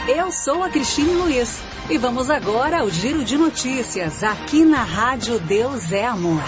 Eu sou a Cristine Luiz e vamos agora ao Giro de Notícias aqui na Rádio Deus é Amor.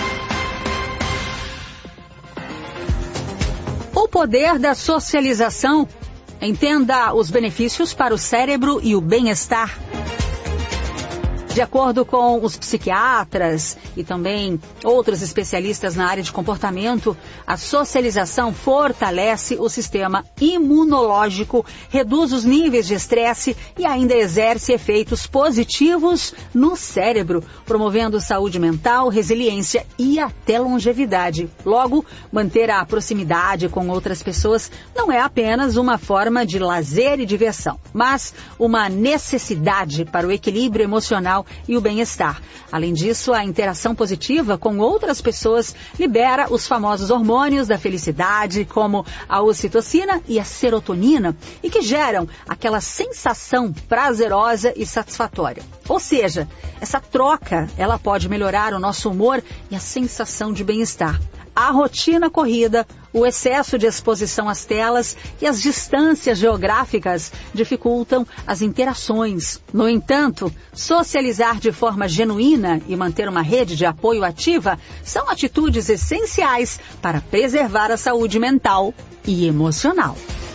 O poder da socialização. Entenda os benefícios para o cérebro e o bem-estar. De acordo com os psiquiatras e também outros especialistas na área de comportamento, a socialização fortalece o sistema imunológico, reduz os níveis de estresse e ainda exerce efeitos positivos no cérebro, promovendo saúde mental, resiliência e até longevidade. Logo, manter a proximidade com outras pessoas não é apenas uma forma de lazer e diversão, mas uma necessidade para o equilíbrio emocional e o bem-estar. Além disso, a interação positiva com outras pessoas libera os famosos hormônios da felicidade, como a ocitocina e a serotonina, e que geram aquela sensação prazerosa e satisfatória. Ou seja, essa troca, ela pode melhorar o nosso humor e a sensação de bem-estar. A rotina corrida, o excesso de exposição às telas e as distâncias geográficas dificultam as interações. No entanto, socializar de forma genuína e manter uma rede de apoio ativa são atitudes essenciais para preservar a saúde mental e emocional.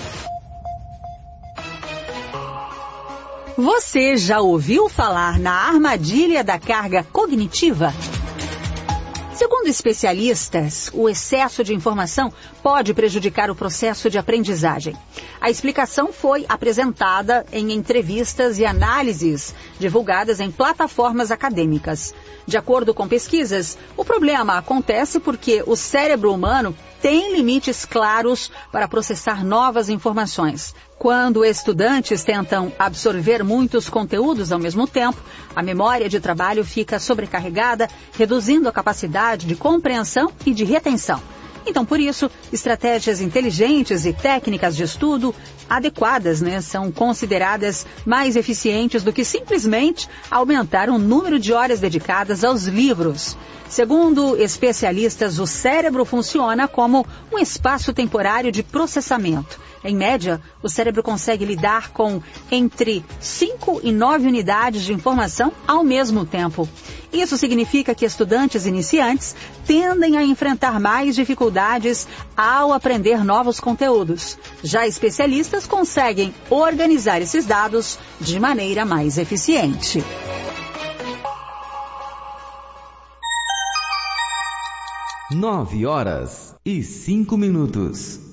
Você já ouviu falar na armadilha da carga cognitiva? Segundo especialistas, o excesso de informação pode prejudicar o processo de aprendizagem. A explicação foi apresentada em entrevistas e análises divulgadas em plataformas acadêmicas. De acordo com pesquisas, o problema acontece porque o cérebro humano tem limites claros para processar novas informações. Quando estudantes tentam absorver muitos conteúdos ao mesmo tempo, a memória de trabalho fica sobrecarregada, reduzindo a capacidade de compreensão e de retenção. Então, por isso, estratégias inteligentes e técnicas de estudo adequadas, são consideradas mais eficientes do que simplesmente aumentar o número de horas dedicadas aos livros. Segundo especialistas, o cérebro funciona como um espaço temporário de processamento. Em média, o cérebro consegue lidar com entre 5 e 9 unidades de informação ao mesmo tempo. Isso significa que estudantes iniciantes tendem a enfrentar mais dificuldades ao aprender novos conteúdos. Já especialistas conseguem organizar esses dados de maneira mais eficiente. 9 horas e 5 minutos.